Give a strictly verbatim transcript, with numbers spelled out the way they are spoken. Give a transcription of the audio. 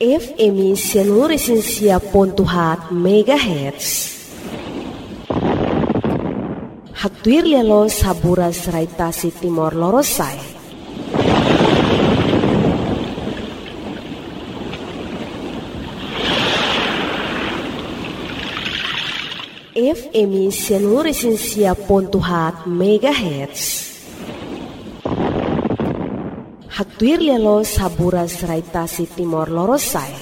F M Sianuresensia Pontuhat Megahertz. Hatuir lelo saburas raitasi Timor Lorosai. F M Sianuresensia Pontuhat Megahertz. Hatuir lelo saburas raitasi Timor Lorosai.